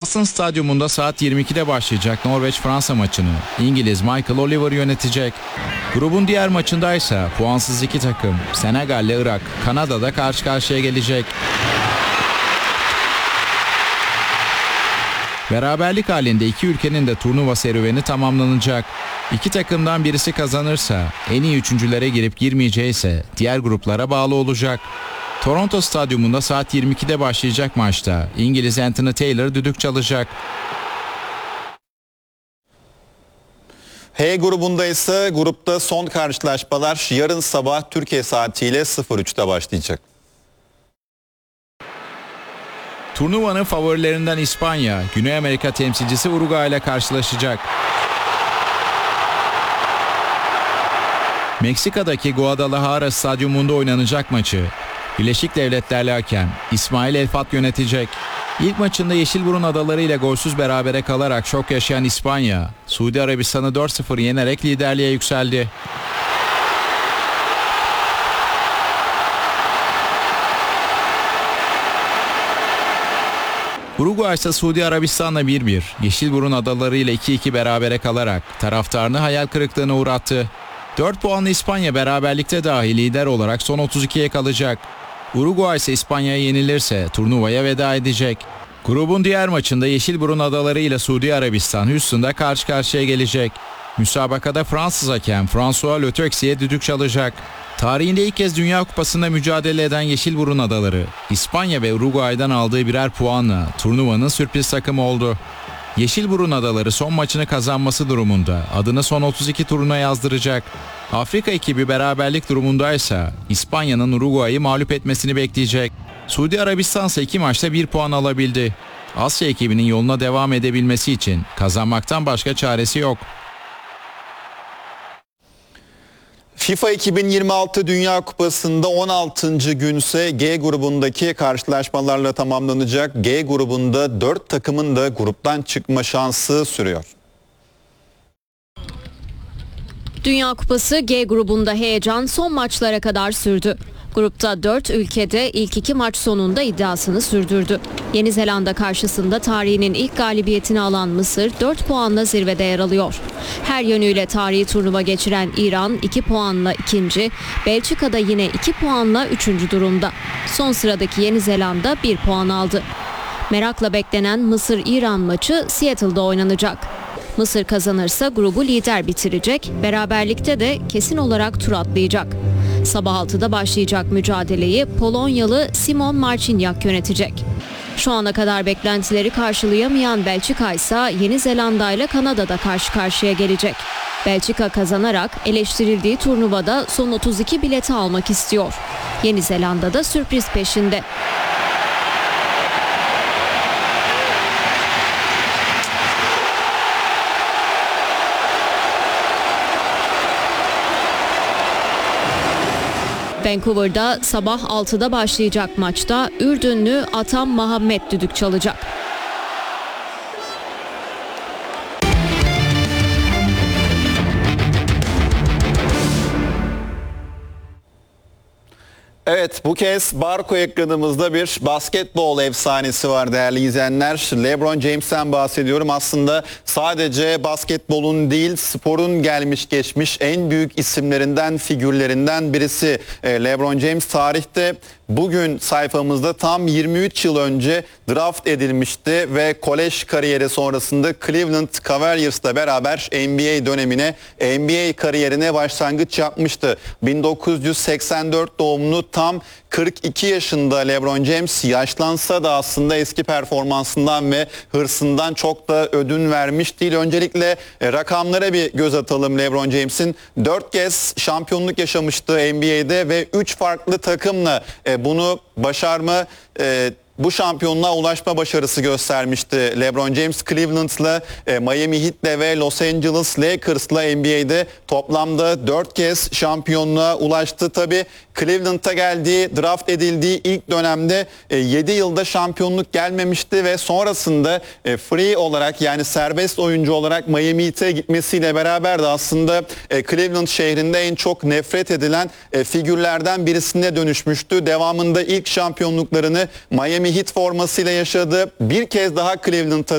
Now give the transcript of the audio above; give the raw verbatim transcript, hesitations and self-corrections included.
Boston Stadyumunda saat yirmi ikide başlayacak Norveç-Fransa maçını İngiliz Michael Oliver yönetecek. Grubun diğer maçında ise puansız iki takım Senegal ile Irak, Kanada'da karşı karşıya gelecek. Beraberlik halinde iki ülkenin de turnuva serüveni tamamlanacak. İki takımdan birisi kazanırsa en iyi üçüncülere girip girmeyeceği ise diğer gruplara bağlı olacak. Toronto Stadyumunda saat yirmi ikide başlayacak maçta İngiliz Anthony Taylor düdük çalacak. H grubunda ise grupta son karşılaşmalar yarın sabah Türkiye saatiyle sıfır üçte başlayacak. Turnuvanın favorilerinden İspanya, Güney Amerika temsilcisi Uruguay ile karşılaşacak. Meksika'daki Guadalajara Stadyumunda oynanacak maçı Birleşik Devletler'le hakem İsmail Elfat yönetecek. İlk maçında Yeşilburun Adaları ile golsüz berabere kalarak şok yaşayan İspanya, Suudi Arabistan'ı dört sıfır yenerek liderliğe yükseldi. Uruguay ise Suudi Arabistan'la bir bir, Yeşilburun Adaları ile iki iki berabere kalarak taraftarını hayal kırıklığına uğrattı. dört puanlı İspanya beraberlikte dahi lider olarak son otuz ikiye kalacak. Uruguay ise İspanya'ya yenilirse turnuvaya veda edecek. Grubun diğer maçında Yeşilburun Adaları ile Suudi Arabistan Houston'da karşı karşıya gelecek. Müsabakada Fransız hakem François Le Texier düdük çalacak. Tarihinde ilk kez Dünya Kupası'nda mücadele eden Yeşilburun Adaları, İspanya ve Uruguay'dan aldığı birer puanla turnuvanın sürpriz takımı oldu. Yeşilburun Adaları son maçını kazanması durumunda adını son otuz iki turuna yazdıracak. Afrika ekibi beraberlik durumundaysa İspanya'nın Uruguay'ı mağlup etmesini bekleyecek. Suudi Arabistan ise iki maçta bir puan alabildi. Asya ekibinin yoluna devam edebilmesi için kazanmaktan başka çaresi yok. FIFA iki bin yirmi altı Dünya Kupası'nda on altıncı günse G grubundaki karşılaşmalarla tamamlanacak. G grubunda dört takımın da gruptan çıkma şansı sürüyor. Dünya Kupası G grubunda heyecan son maçlara kadar sürdü. Grupta dört ülkede ilk iki maç sonunda iddiasını sürdürdü. Yeni Zelanda karşısında tarihinin ilk galibiyetini alan Mısır dört puanla zirvede yer alıyor. Her yönüyle tarihi turnuva geçiren İran iki puanla ikinci, Belçika'da yine iki puanla üçüncü durumda. Son sıradaki Yeni Zelanda bir puan aldı. Merakla beklenen Mısır-İran maçı Seattle'da oynanacak. Mısır kazanırsa grubu lider bitirecek, beraberlikte de kesin olarak tur atlayacak. Sabah altıda başlayacak mücadeleyi Polonyalı Simon Marciniak yönetecek. Şu ana kadar beklentileri karşılayamayan Belçika ise Yeni Zelanda ile Kanada'da karşı karşıya gelecek. Belçika kazanarak eleştirildiği turnuvada son otuz iki bileti almak istiyor. Yeni Zelanda da sürpriz peşinde. Vancouver'da sabah altıda başlayacak maçta Ürdünlü Atam Muhammed düdük çalacak. Evet, bu kez Barko ekranımızda bir basketbol efsanesi var değerli izleyenler. LeBron James'ten bahsediyorum. Aslında sadece basketbolun değil, sporun gelmiş geçmiş en büyük isimlerinden, figürlerinden birisi. LeBron James tarihte bugün sayfamızda tam yirmi üç yıl önce draft edilmişti ve kolej kariyeri sonrasında Cleveland Cavaliers'la beraber N B A dönemine, N B A kariyerine başlangıç yapmıştı. bin dokuz yüz seksen dört doğumlu tam kırk iki yaşında LeBron James yaşlansa da aslında eski performansından ve hırsından çok da ödün vermiş değil. Öncelikle e, rakamlara bir göz atalım LeBron James'in. dört kez şampiyonluk yaşamıştı N B A'de ve üç farklı takımla e, bunu başarma e, bu şampiyonluğa ulaşma başarısı göstermişti LeBron James. Cleveland'la, e, Miami Heat'le ve Los Angeles Lakers'la N B A'de toplamda dört kez şampiyonluğa ulaştı. Tabii Cleveland'a geldiği, draft edildiği ilk dönemde e, yedi yılda şampiyonluk gelmemişti ve sonrasında e, free olarak, yani serbest oyuncu olarak Miami Heat'e gitmesiyle beraber de aslında e, Cleveland şehrinde en çok nefret edilen e, figürlerden birisine dönüşmüştü. Devamında ilk şampiyonluklarını Miami Heat formasıyla yaşadı. Bir kez daha Cleveland'a